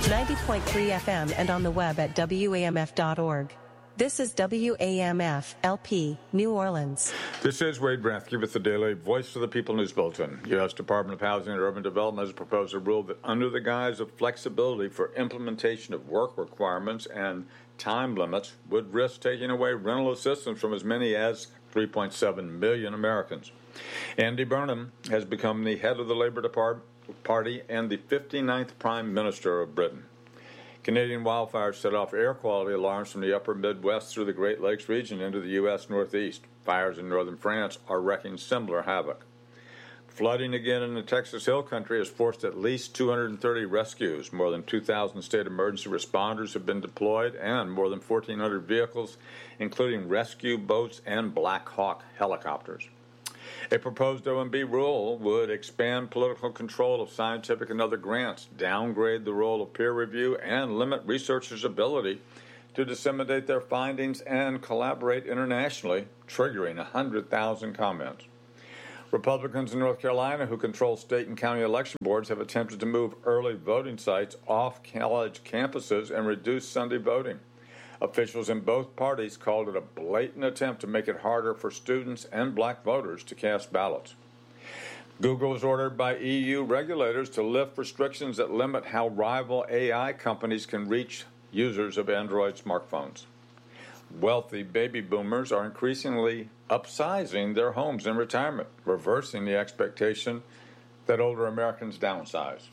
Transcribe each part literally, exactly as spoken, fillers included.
ninety point three F M and on the web at W A M F dot org. This is W A M F L P, New Orleans. This is Wade Rathke with the Daily Voice of the People News Bulletin. U S Department of Housing and Urban Development has proposed a rule that under the guise of flexibility for implementation of work requirements and time limits would risk taking away rental assistance from as many as three point seven million Americans. Andy Burnham has become the head of the Labour Depart- Party and the fifty-ninth Prime Minister of Britain. Canadian wildfires set off air quality alarms from the upper Midwest through the Great Lakes region into the U S Northeast. Fires in northern France are wreaking similar havoc. Flooding again in the Texas Hill Country has forced at least two hundred thirty rescues. More than two thousand state emergency responders have been deployed, and more than fourteen hundred vehicles, including rescue boats and Black Hawk helicopters. A proposed O M B rule would expand political control of scientific and other grants, downgrade the role of peer review, and limit researchers' ability to disseminate their findings and collaborate internationally, triggering one hundred thousand comments. Republicans in North Carolina who control state and county election boards have attempted to move early voting sites off college campuses and reduce Sunday voting. Officials in both parties called it a blatant attempt to make it harder for students and black voters to cast ballots. Google is ordered by E U regulators to lift restrictions that limit how rival A I companies can reach users of Android smartphones. Wealthy baby boomers are increasingly upsizing their homes in retirement, reversing the expectation that older Americans downsize.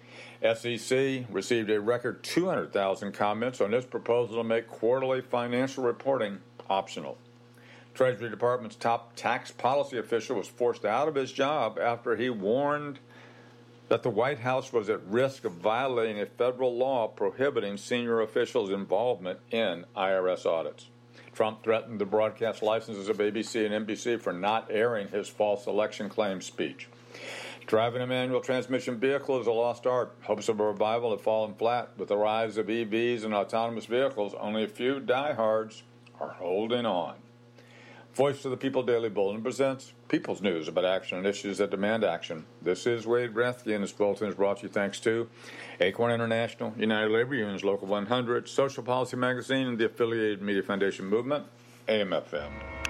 S E C received a record two hundred thousand comments on its proposal to make quarterly financial reporting optional. Treasury Department's top tax policy official was forced out of his job after he warned that the White House was at risk of violating a federal law prohibiting senior officials' involvement in I R S audits. Trump threatened the broadcast licenses of A B C and N B C for not airing his false election claim speech. Driving a manual transmission vehicle is a lost art. Hopes of a revival have fallen flat. With the rise of E Vs and autonomous vehicles, only a few diehards are holding on. Voice of the People Daily Bulletin presents People's News about action and issues that demand action. This is Wade Rathke, and this bulletin is brought to you thanks to Acorn International, United Labor Unions Local one hundred, Social Policy Magazine, and the affiliated Media Foundation Movement, A M F M.